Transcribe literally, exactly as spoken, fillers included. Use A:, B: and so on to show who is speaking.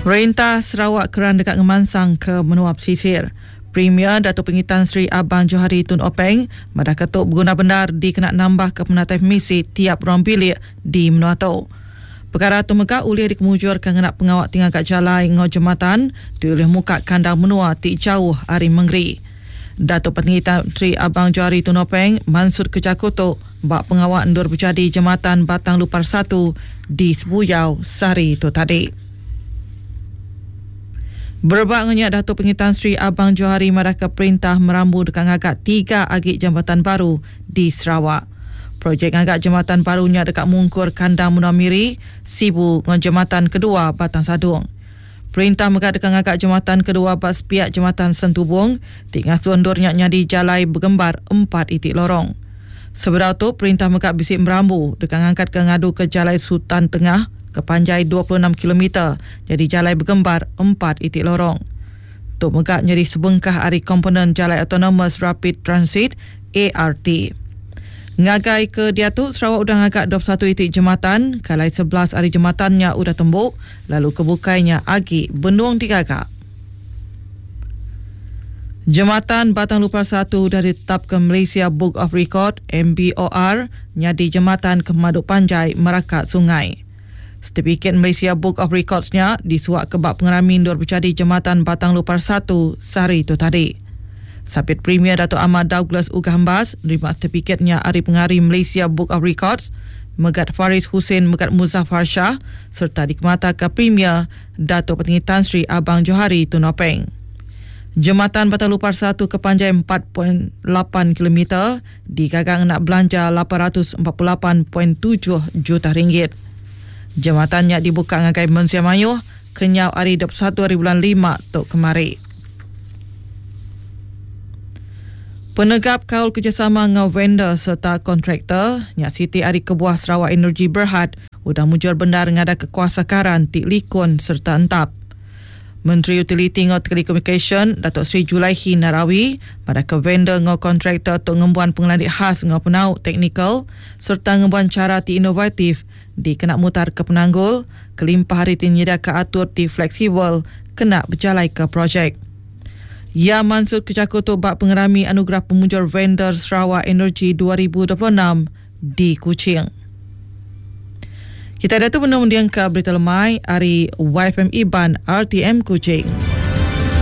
A: Perintah Sarawak keran dekat ngemansang ke menua pesisir. Premier Datuk Pengitan Sri Abang Johari Tun Openg madah ketuk berguna benar dikena nambah ke penatai misi tiap ruang bilik di menua tu. Perkara tu megak ulih dikemujurkan nak pengawak tinggal kat jalai ngau jematan diulih muka kandang menua ti jauh hari Menggeri. Datuk Pengitan Sri Abang Johari Tun Openg mansur kejakutuk bak pengawak endur berjadi jematan Batang Lupar satu di Sebuyau sehari tu tadi. Berbak ngenyak Datuk Pengitan Sri Abang Johari madah ke perintah merambu dekat ngagak tiga agik jambatan baru di Sarawak. Projek ngagak jambatan barunya dekat mungkur kandang Menua Miri, Sibu ngan jambatan kedua Batang Sadung. Perintah megak dekat ngagak jambatan kedua bas pihak jambatan Sentubung, tik ngasuh endurnya nyadi jalai bergembar empat itik lorong. Seberau tu perintah megak bisik merambu dekat ngangkat ke ngadu ke jalai Sultan Tengah ke panjai dua puluh enam kilometer, jadi jalai bergembar empat itik lorong. Tok megak nyeri sebengkah ari komponen jalai autonomous rapid transit A R T. Ngagai ke Diatuk, Sarawak udah ngagak dua puluh satu itik jematan, kalai sebelas ari jematannya udah tembuk, lalu kebukainya agi benung digagak. Jematan Batang Lupar satu dah ditetapkan Malaysia Book of Record M B O R nyadi jematan ke Maduk Panjai merakat sungai. Sertifikat Malaysia Book of Records-nya disuak ke bak pengeramin dur berjadi jematan Batang Lupar satu sehari itu tadi. Sabit Premier Datuk Ahmad Douglas Ugahambas terima sertifikatnya hari pengari Malaysia Book of Records, Megat Faris Hussein Megat Muzaffar Shah serta dikemata ke Premier Datuk Pengitan Sri Abang Johari Tun Openg. Jematan Batang Lupar satu ke panjai empat perpuluhan lapan kilometer digagang nak belanja lapan ratus empat puluh lapan perpuluhan tujuh juta ringgit. Jematannya dibuka ngagai Mensia Mayuh kenyau hari dua puluh satu hari bulan lima tok kemari. Penegap kaul kerjasama dengan vendor serta kontraktor Nyak Siti Ari Kebuah Sarawak Energy Berhad udah mujur benar ngada kekuasa karan Tik Likun serta Entap. Menteri Utility ngau Telekomunikasi Datuk Sri Julaihi Narawi pada ke vendor ngau kontraktor tok ngembuan pengelandik khas ngau penau teknikal serta ngembuan cara ti inovatif di kena mutar ke penanggul, kelimpah hari tinyida ke atur ti fleksibel, kena berjalai ke projek. Ya mansur kejakutuk bak pengerami anugerah pemujur vendor Sarawak Energy dua ribu dua puluh enam di Kuching. Kita ada tu menundian ke berita lemai hari Y F M Iban R T M Kuching.